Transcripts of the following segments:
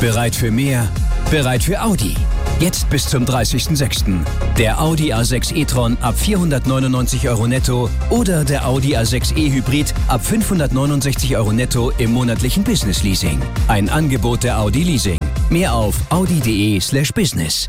Bereit für mehr? Bereit für Audi. Jetzt bis zum 30.06. Der Audi A6 e-tron ab 499 € netto oder der Audi A6 e-Hybrid ab 569 € netto im monatlichen Business Leasing. Ein Angebot der Audi Leasing. Mehr auf audi.de/business.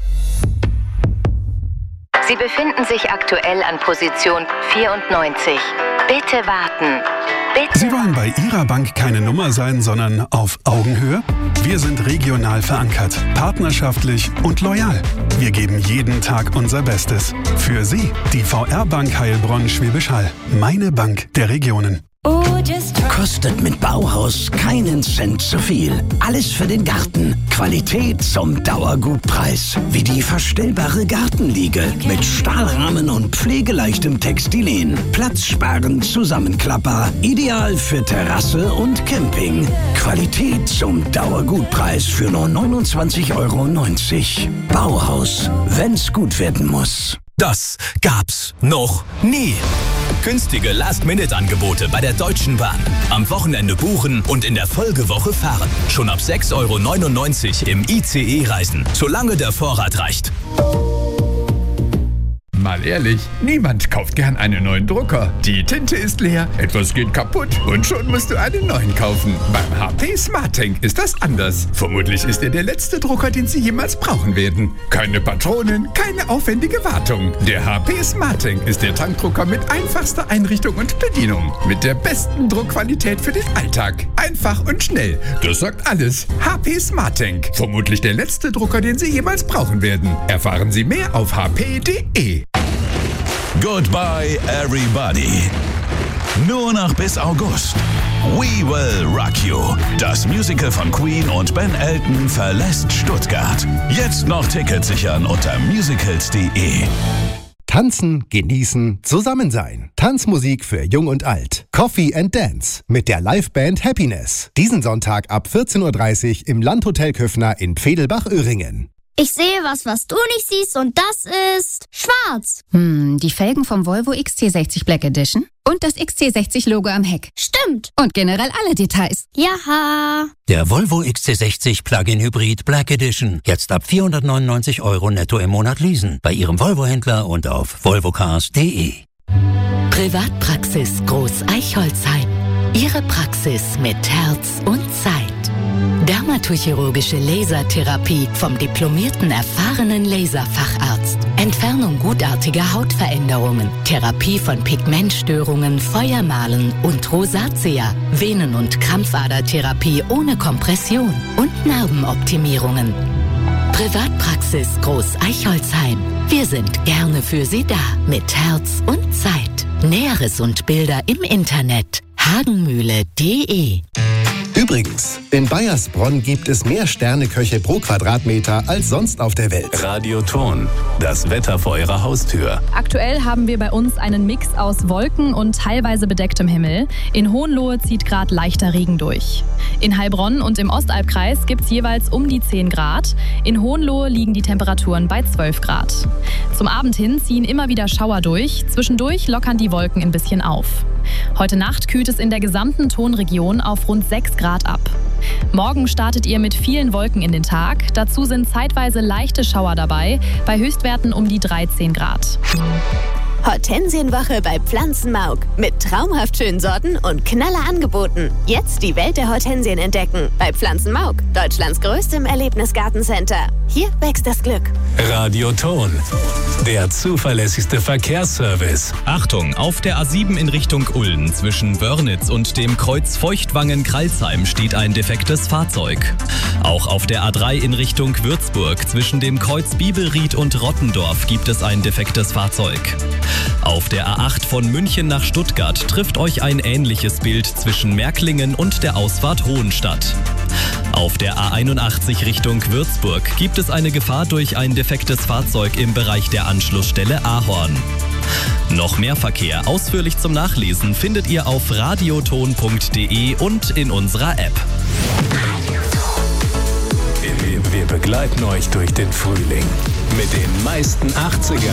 Sie befinden sich aktuell an Position 94. Bitte warten. Bitte. Sie wollen bei Ihrer Bank keine Nummer sein, sondern auf Augenhöhe? Wir sind regional verankert, partnerschaftlich und loyal. Wir geben jeden Tag unser Bestes. Für Sie, die VR-Bank Heilbronn-Schwäbisch Hall. Meine Bank der Regionen. Kostet mit Bauhaus keinen Cent zu viel. Alles für den Garten. Qualität zum Dauergutpreis. Wie die verstellbare Gartenliege mit Stahlrahmen und pflegeleichtem Textilien. Platzsparend zusammenklappbar. Ideal für Terrasse und Camping. Qualität zum Dauergutpreis für nur 29,90 €. Bauhaus, wenn's gut werden muss. Das gab's noch nie. Günstige Last-Minute-Angebote bei der Deutschen Bahn. Am Wochenende buchen und in der Folgewoche fahren. Schon ab 6,99 € im ICE reisen, solange der Vorrat reicht. Mal ehrlich, niemand kauft gern einen neuen Drucker. Die Tinte ist leer, etwas geht kaputt und schon musst du einen neuen kaufen. Beim HP SmartTank ist das anders. Vermutlich ist er der letzte Drucker, den Sie jemals brauchen werden. Keine Patronen, keine aufwendige Wartung. Der HP SmartTank ist der Tankdrucker mit einfachster Einrichtung und Bedienung. Mit der besten Druckqualität für den Alltag. Einfach und schnell. Das sagt alles. HP SmartTank. Vermutlich der letzte Drucker, den Sie jemals brauchen werden. Erfahren Sie mehr auf hp.de. Goodbye everybody. Nur noch bis August. We Will Rock You. Das Musical von Queen und Ben Elton verlässt Stuttgart. Jetzt noch Tickets sichern unter musicals.de. Tanzen, genießen, zusammen sein. Tanzmusik für Jung und Alt. Coffee and Dance mit der Liveband Happiness. Diesen Sonntag ab 14:30 Uhr im Landhotel Köffner in Pfedelbach-Öhringen. Ich sehe was du nicht siehst und das ist schwarz. Die Felgen vom Volvo XC60 Black Edition und das XC60-Logo am Heck. Stimmt. Und generell alle Details. Jaha. Der Volvo XC60 Plug-in Hybrid Black Edition. Jetzt ab 499 € netto im Monat leasen. Bei Ihrem Volvo-Händler und auf volvocars.de. Privatpraxis Groß Eichholzheim. Ihre Praxis mit Herz und Zeit. Dermatochirurgische Lasertherapie vom diplomierten, erfahrenen Laserfacharzt. Entfernung gutartiger Hautveränderungen. Therapie von Pigmentstörungen, Feuermalen und Rosatia. Venen- und Krampfadertherapie ohne Kompression. Und Narbenoptimierungen. Privatpraxis Groß Eichholzheim. Wir sind gerne für Sie da. Mit Herz und Zeit. Näheres und Bilder im Internet. hagenmühle.de. Übrigens, in Bayersbronn gibt es mehr Sterneköche pro Quadratmeter als sonst auf der Welt. Radio Ton, das Wetter vor Ihrer Haustür. Aktuell haben wir bei uns einen Mix aus Wolken und teilweise bedecktem Himmel. In Hohenlohe zieht gerade leichter Regen durch. In Heilbronn und im Ostalbkreis gibt es jeweils um die 10 Grad. In Hohenlohe liegen die Temperaturen bei 12 Grad. Zum Abend hin ziehen immer wieder Schauer durch. Zwischendurch lockern die Wolken ein bisschen auf. Heute Nacht kühlt es in der gesamten Tonregion auf rund 6 Grad ab. Morgen startet ihr mit vielen Wolken in den Tag. Dazu sind zeitweise leichte Schauer dabei, bei Höchstwerten um die 13 Grad. Hortensienwoche bei Pflanzenmauk. Mit traumhaft schönen Sorten und knaller Angeboten. Jetzt die Welt der Hortensien entdecken. Bei Pflanzenmauk, Deutschlands größtem Erlebnisgartencenter. Hier wächst das Glück. Radio Ton, der zuverlässigste Verkehrsservice. Achtung, auf der A7 in Richtung Ulm zwischen Wörnitz und dem Kreuz Feuchtwangen-Kralsheim steht ein defektes Fahrzeug. Auch auf der A3 in Richtung Würzburg zwischen dem Kreuz Bibelried und Rottendorf gibt es ein defektes Fahrzeug. Auf der A8 von München nach Stuttgart trifft euch ein ähnliches Bild zwischen Märklingen und der Ausfahrt Hohenstadt. Auf der A81 Richtung Würzburg gibt es eine Gefahr durch ein defektes Fahrzeug im Bereich der Anschlussstelle Ahorn. Noch mehr Verkehr ausführlich zum Nachlesen findet ihr auf radioton.de und in unserer App. Wir begleiten euch durch den Frühling mit den meisten 80er